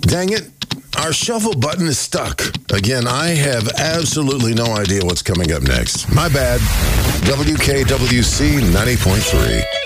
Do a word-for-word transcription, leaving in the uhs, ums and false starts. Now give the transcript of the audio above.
Dang it. Our shuffle button is stuck. Again, I have absolutely no idea what's coming up next. My bad. W K W C ninety point three.